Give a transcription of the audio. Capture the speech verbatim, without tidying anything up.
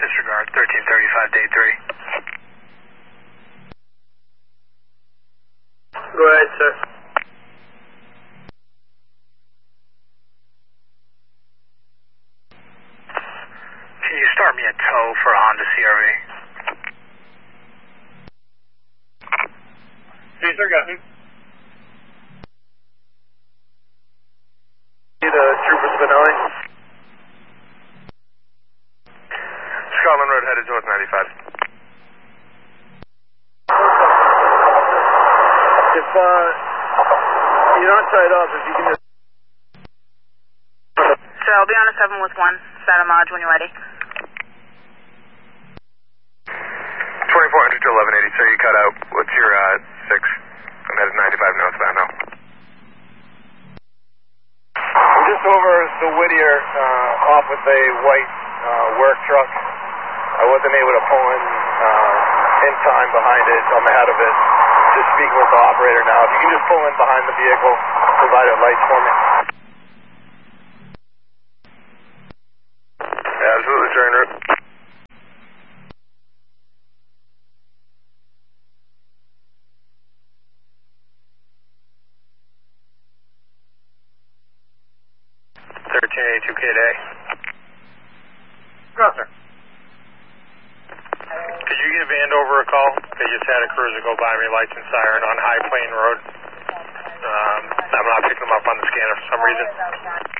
Disregard, thirteen thirty-five, day three. Go ahead, sir. Can you start me a tow for a Honda C R V? Yes, sir, got me. The Trooper Spinelli. Scotland Road headed north ninety-five. If uh, you're not tied up, if you can just... So I'll be on a seven with one. Set a Maj when you're ready. twenty-four hundred to eleven eighty, sir, you cut out. What's your uh, six? I'm headed ninety-five northbound now. I'm just over the Whittier, uh, off with a white uh, work truck. I wasn't able to pull in uh, in time behind it, so I'm ahead of it. Just speaking with the operator now. If you can just pull in behind the vehicle, provide lights for me. Yeah, absolutely, train route. thirteen eighty-two K day. Go, sir. Could you give Andover a call? They just had a cruiser go by me, lights and siren on High Plain Road. Um, I'm not picking them up on the scanner for some reason.